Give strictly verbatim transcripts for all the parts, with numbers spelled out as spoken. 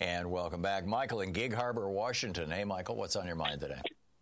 And welcome back. Michael in Gig Harbor, Washington. Hey, Michael, what's on your mind today?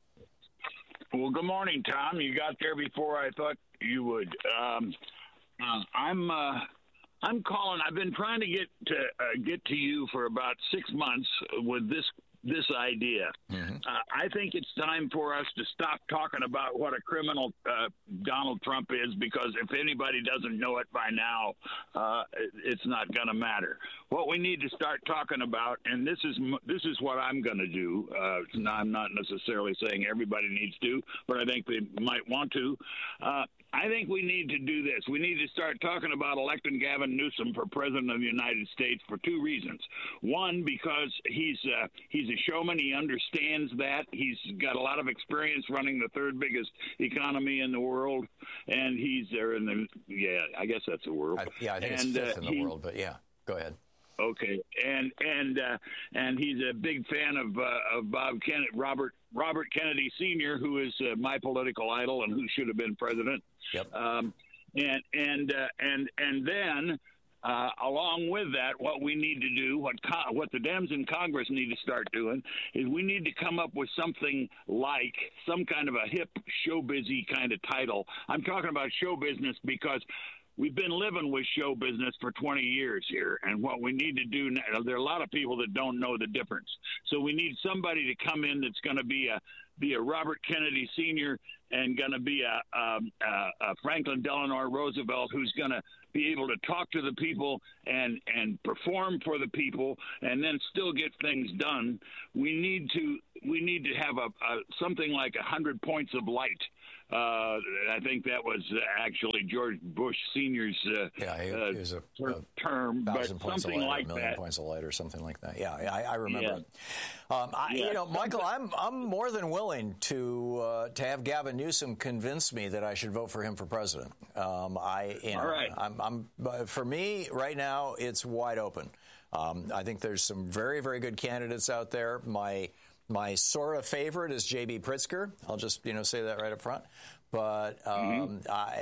Well, good morning, Tom. You got there before I thought you would. Um, uh, I'm uh, I'm calling. I've been trying to get to uh, get to you for about six months with this this idea. Mm-hmm. Uh, I think it's time for us to stop talking about what a criminal uh, Donald Trump is, because if anybody doesn't know it by now, uh, it's not going to matter. What we need to start talking about, and this is this is what I'm going to do. Uh, I'm not necessarily saying everybody needs to, but I think they might want to. Uh, I think we need to do this. We need to start talking about electing Gavin Newsom for president of the United States for two reasons. One, because he's uh, he's a showman. He understands that. He's got a lot of experience running the third biggest economy in the world, and he's there in the yeah. I guess that's the world. I, yeah, I think and, it's fifth uh, in the he, world. But yeah, go ahead. Okay, and and uh, and he's a big fan of uh, of Bob Kennedy, Robert Robert Kennedy Senior, who is uh, my political idol and who should have been president. Yep. Um, and and uh, and and then uh, along with that, what we need to do, what co- what the Dems in Congress need to start doing, is we need to come up with something like some kind of a hip showbizy kind of title. I'm talking about show business because we've been living with show business for twenty years here, and what we need to do now, there are a lot of people that don't know the difference. So we need somebody to come in that's going to be a be a Robert Kennedy Senior and going to be a, um, a, a Franklin Delano Roosevelt, who's going to be able to talk to the people and and perform for the people, and then still get things done. We need to we need to have a, a something like a hundred points of light. Uh, I think that was actually George Bush Senior's uh, yeah, he, uh, he was a, term, a but light, something like a million that. points of light or something like that. Yeah, I, I remember yeah. it. Um, I, yeah. You know, Michael, I'm I'm more than willing to uh, to have Gavin Newsom convince me that I should vote for him for president. Um, I, you know, All right. I'm, I'm for me right now, it's wide open. Um, I think there's some very, very good candidates out there. My My sort of favorite is J B Pritzker. I'll just, you know, say that right up front. But, um, mm-hmm.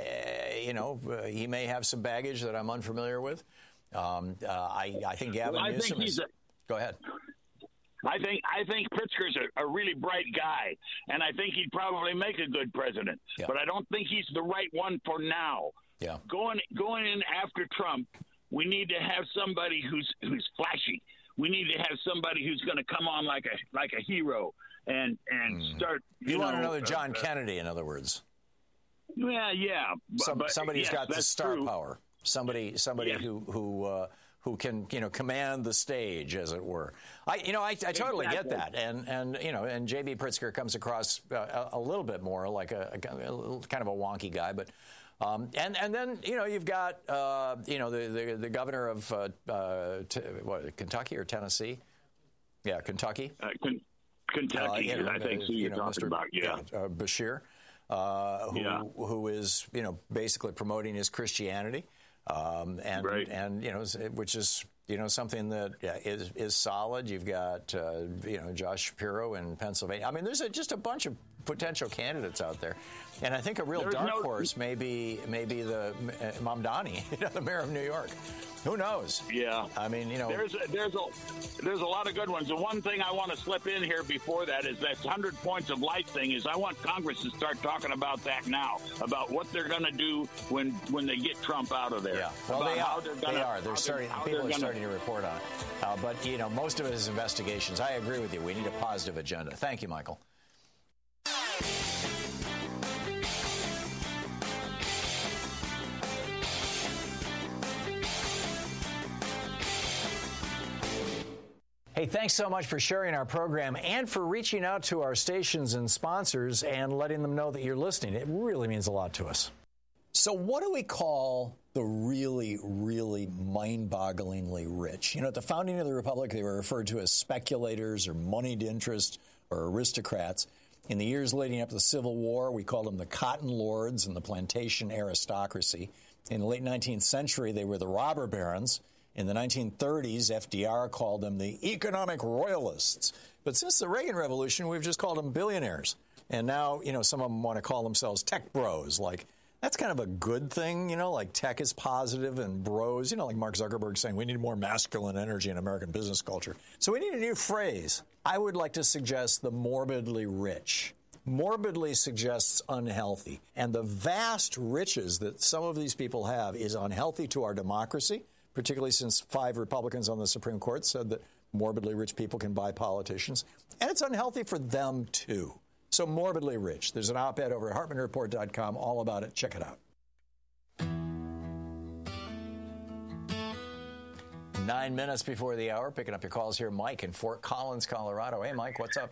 I, you know, uh, he may have some baggage that I'm unfamiliar with. Um, uh, I, I think Gavin well, I Newsom think is... A, go ahead. I think I think Pritzker's a, a really bright guy, and I think he'd probably make a good president. Yeah. But I don't think he's the right one for now. Yeah. Going going in after Trump, we need to have somebody who's who's flashy. We need to have somebody who's going to come on like a like a hero and and mm. start. You, you know, want another John uh, Kennedy, in other words. Yeah, yeah. Some, but, somebody who's yes, got the star true. power. Somebody, somebody yeah. who who uh, who can, you know, command the stage, as it were. I, you know, I, I totally exactly. get that, and and you know, and J B Pritzker comes across uh, a, a little bit more like a, a, a little, kind of a wonky guy, but. Um, and and then you know you've got uh, you know the, the the governor of uh, uh, t- what, Kentucky or Tennessee, yeah, Kentucky, uh, K- Kentucky, uh, you know, I think who you're know, talking Mister about, yeah, yeah uh, Bashir, uh, who yeah. who is you know basically promoting his Christianity, um, and right. and you know which is you know something that yeah, is is solid. You've got uh, you know Josh Shapiro in Pennsylvania. I mean, there's a, just a bunch of potential candidates out there, and I think a real There's dark no, horse may be maybe the uh, Mamdani, you know, the mayor of New York. Who knows? Yeah, I mean, you know, there's a, there's a there's a lot of good ones. The one thing I want to slip in here before that is that hundred points of light thing. Is I want Congress to start talking about that now, about what they're going to do when when they get Trump out of there. Yeah, well, they are. They're gonna, they are. They're starting. They're, people they're are gonna, starting to report on it. Uh, but you know, most of it is investigations. I agree with you. We need a positive agenda. Thank you, Michael. Hey, thanks so much for sharing our program and for reaching out to our stations and sponsors and letting them know that you're listening. It really means a lot to us. So what do we call the really, really mind-bogglingly rich? You know, at the founding of the Republic, they were referred to as speculators or moneyed interest or aristocrats. In the years leading up to the Civil War, we called them the cotton lords and the plantation aristocracy. In the late nineteenth century, they were the robber barons. In the nineteen thirties, F D R called them the economic royalists. But since the Reagan Revolution, we've just called them billionaires. And now, you know, some of them want to call themselves tech bros, like That's kind of a good thing, you know, like tech is positive and bros, you know, like Mark Zuckerberg saying we need more masculine energy in American business culture. So we need a new phrase. I would like to suggest the morbidly rich. Morbidly suggests unhealthy. And the vast riches that some of these people have is unhealthy to our democracy, particularly since five Republicans on the Supreme Court said that morbidly rich people can buy politicians. And it's unhealthy for them, too. So morbidly rich. There's an op-ed over at Hartmann Report dot com all about it. Check it out. Nine minutes before the hour, picking up your calls here. Mike in Fort Collins, Colorado. Hey, Mike, what's up?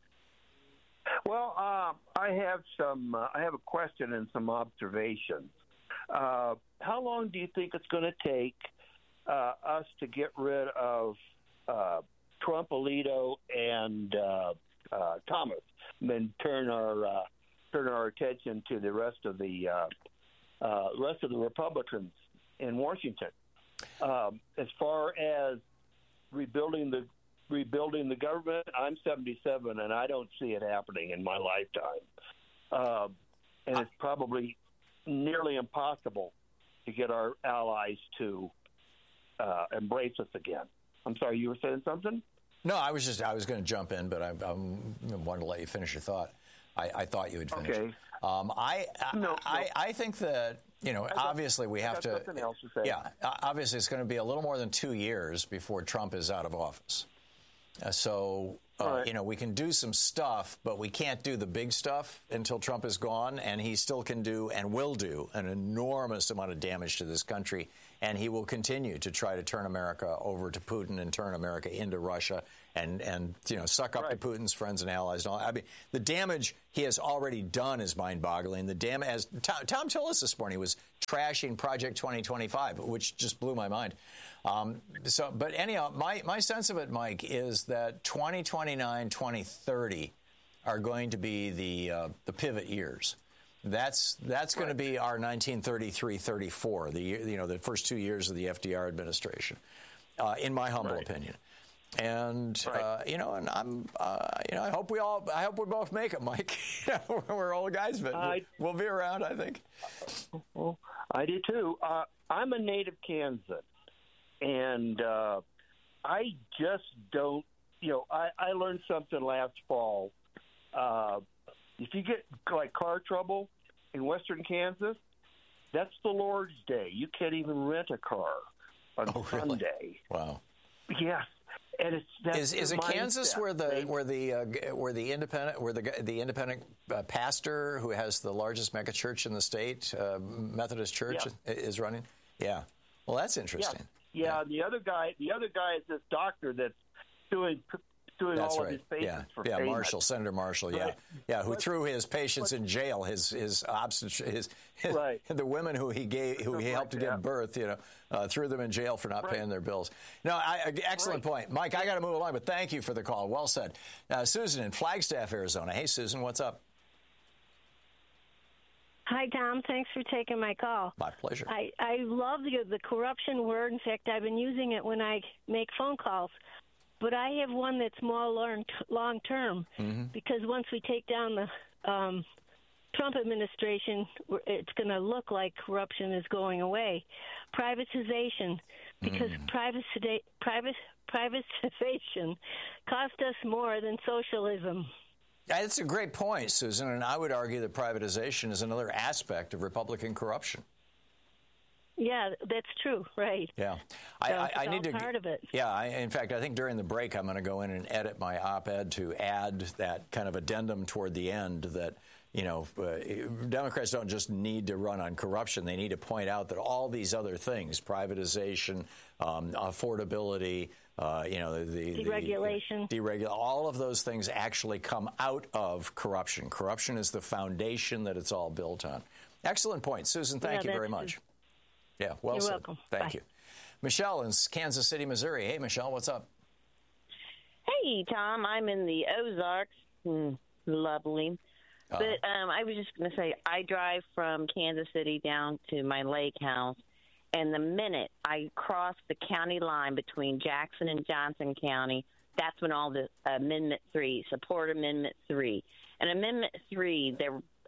Well, uh, I have some. Uh, I have a question and some observations. Uh, how long do you think it's going to take uh, us to get rid of uh, Trump, Alito, and uh, uh, Thomas, and then turn our uh, turn our attention to the rest of the uh, uh, rest of the Republicans in Washington? Um, as far as rebuilding the rebuilding the government, I'm seventy-seven, and I don't see it happening in my lifetime. Uh, and it's probably nearly impossible to get our allies to uh, embrace us again. I'm sorry, you were saying something? No, I was just I was going to jump in, but I, I wanted to let you finish your thought. I, I thought you had finished. Okay. Um, I, I, no, I, no. I think that, you know, got, obviously we have to. Something else to say. Yeah, obviously it's going to be a little more than two years before Trump is out of office. Uh, so, uh, right. you know, we can do some stuff, but we can't do the big stuff until Trump is gone. And he still can do and will do an enormous amount of damage to this country. And he will continue to try to turn America over to Putin and turn America into Russia and, and you know, suck up right. to Putin's friends and allies. And all. I mean, the damage he has already done is mind-boggling. The damage, as Tom, Tom Tillis this morning was trashing Project twenty twenty-five, which just blew my mind. Um, so, but anyhow, my, my sense of it, Mike, is that twenty twenty-nine, twenty thirty are going to be the uh, the pivot years. That's that's going to be our nineteen thirty-three thirty-four, the you know the first two years of the F D R administration, uh, in my humble right. opinion. And right. uh, you know, and I'm uh, you know, I hope we all, I hope we both make it, Mike. We're old guys, but I, we'll be around, I think. Well, I do too. Uh, I'm a native Kansan, and uh, I just don't. You know, I, I learned something last fall. Uh, if you get like car trouble in western Kansas, that's the Lord's Day. You can't even rent a car on oh, really? Sunday. Wow. Yes. And it's that's is is it mindset. Kansas where the they, where the uh, where the independent where the the independent uh, pastor who has the largest megachurch in the state, uh, Methodist Church, yeah. is running? Yeah. Well, that's interesting. Yeah. yeah. The other guy, the other guy is this doctor that's doing doing That's all right. of his patients yeah. for yeah, payment. Marshall, Senator Marshall, yeah, right. yeah, who but, threw his patients but, in jail, his his obstet- his, his right. the women who he gave, who he helped like to that. give birth, you know, uh, threw them in jail for not right. paying their bills. No, I, excellent right. point, Mike. I got to move along, but thank you for the call. Well said, uh, Susan in Flagstaff, Arizona. Hey, Susan, what's up? Hi, Tom. Thanks for taking my call. My pleasure. I, I love the, the corruption word. In fact, I've been using it when I make phone calls. But I have one that's more long, long term, mm-hmm. because once we take down the um, Trump administration, it's going to look like corruption is going away. Privatization, because mm. privaci- private, privatization cost us more than socialism. That's a great point, Susan, and I would argue that privatization is another aspect of Republican corruption. Yeah, that's true, right. Yeah. So I, I, it's I need all to. part of it. Yeah, I, in fact, I think during the break I'm going to go in and edit my op-ed to add that kind of addendum toward the end that, you know, uh, Democrats don't just need to run on corruption. They need to point out that all these other things, privatization, um, affordability, uh, you know, the, the deregulation, the, deregul- all of those things actually come out of corruption. Corruption is the foundation that it's all built on. Excellent point, Susan. Thank yeah, you very much. Yeah, well You're said. welcome. Thank Bye. you. Michelle in Kansas City, Missouri. Hey, Michelle, what's up? Hey, Tom. I'm in the Ozarks. Mm, lovely. Uh, but um, I was just going to say, I drive from Kansas City down to my lake house, and the minute I cross the county line between Jackson and Johnson County, that's when all the uh, Amendment three, support Amendment three. And Amendment three, there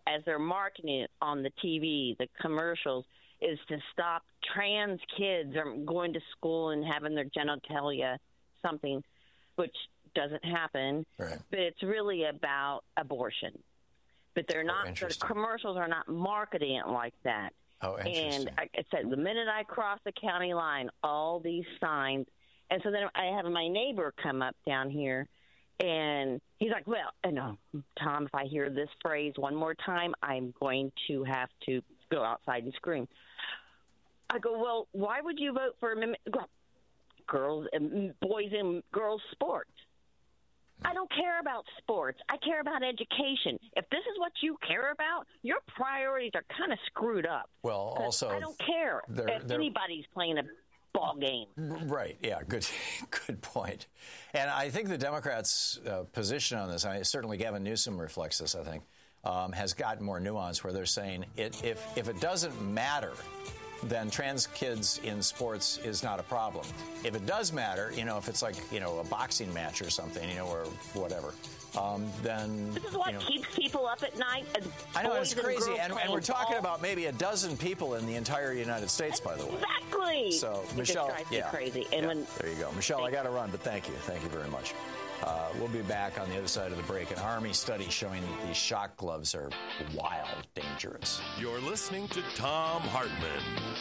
as they're marketing it on the T V, the commercials, is to stop trans kids from going to school and having their genitalia something, which doesn't happen. Right. But it's really about abortion. But they're Oh, not, the commercials are not marketing it like that. Oh, interesting. And like I said, the minute I cross the county line, all these signs. And so then I have my neighbor come up down here, and he's like, well, no, Tom, if I hear this phrase one more time, I'm going to have to go outside and scream. I go, well, why would you vote for amendment? Girls, boys and girls sports? I don't care about sports. I care about education. If this is what you care about, your priorities are kind of screwed up. Well, also, I don't care they're, if they're, anybody's playing a ball game. Right. Yeah. Good. Good point. And I think the Democrats' uh, position on this, I certainly Gavin Newsom reflects this, I think, um, has gotten more nuance, where they're saying it, if if it doesn't matter, then trans kids in sports is not a problem. If it does matter, you know, if it's like, you know, a boxing match or something, you know, or whatever, um, then... This is what you know, keeps people up at night. I know, it's crazy. And, and, and we're talking ball. about maybe a dozen people in the entire United States, by the way. Exactly. So, it Michelle... Just drives yeah, me crazy. And yeah, when, there you go. Michelle, I got to run, but thank you. Thank you very much. Uh, we'll be back on the other side of the break. An Army study showing that these shock gloves are wild, dangerous. You're listening to Thom Hartmann.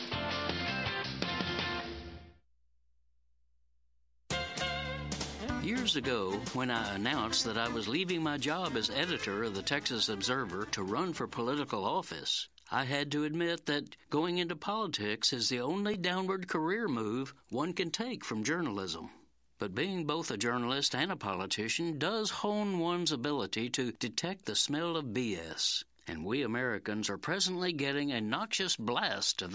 Years ago, when I announced that I was leaving my job as editor of the Texas Observer to run for political office, I had to admit that going into politics is the only downward career move one can take from journalism. But being both a journalist and a politician does hone one's ability to detect the smell of B S. And we Americans are presently getting a noxious blast of that